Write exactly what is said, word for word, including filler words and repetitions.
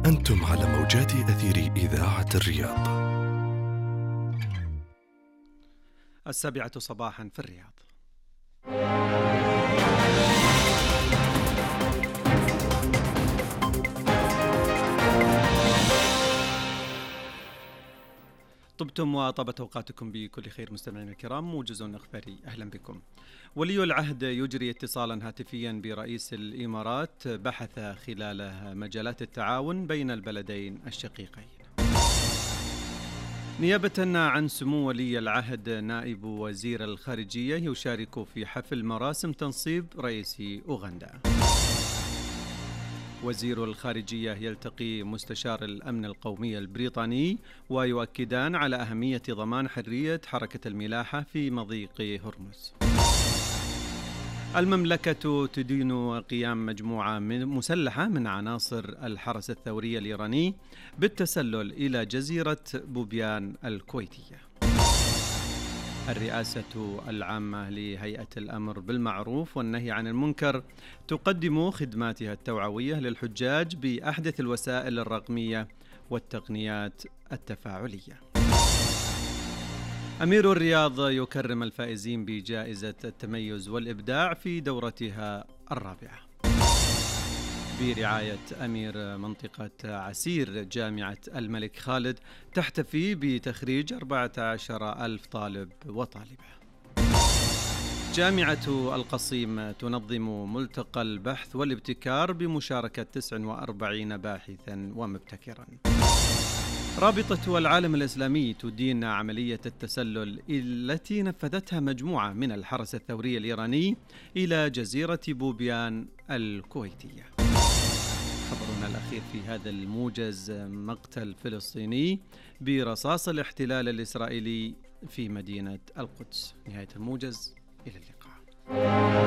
أنتم على موجات أثير إذاعة الرياض. السابعة صباحا في الرياض. طبتم وطابت أوقاتكم بكل خير مستمعينا الكرام. موجز إخباري، أهلا بكم. ولي العهد يجري اتصالا هاتفيا برئيس الإمارات بحث خلاله مجالات التعاون بين البلدين الشقيقين. نيابة عن سمو ولي العهد نائب وزير الخارجية يشارك في حفل مراسم تنصيب رئيس أوغندا. وزير الخارجية يلتقي مستشار الأمن القومي البريطاني ويؤكدان على أهمية ضمان حرية حركة الملاحة في مضيق هرمز. المملكة تدين قيام مجموعة مسلحة من عناصر الحرس الثوري الإيراني بالتسلل إلى جزيرة بوبيان الكويتية. الرئاسة العامة لهيئة الأمر بالمعروف والنهي عن المنكر تقدم خدماتها التوعوية للحجاج بأحدث الوسائل الرقمية والتقنيات التفاعلية. أمير الرياض يكرم الفائزين بجائزة التميز والإبداع في دورتها الرابعة. برعاية أمير منطقة عسير جامعة الملك خالد تحتفي بتخريج أربعة عشر ألف طالب وطالبة. جامعة القصيم تنظم ملتقى البحث والابتكار بمشاركة تسعة وأربعين باحثا ومبتكرا. رابطة العالم الإسلامي تدين عملية التسلل التي نفذتها مجموعة من الحرس الثوري الإيراني إلى جزيرة بوبيان الكويتية. خبرنا الأخير في هذا الموجز مقتل فلسطيني برصاص الاحتلال الإسرائيلي في مدينة القدس. نهاية الموجز، إلى اللقاء.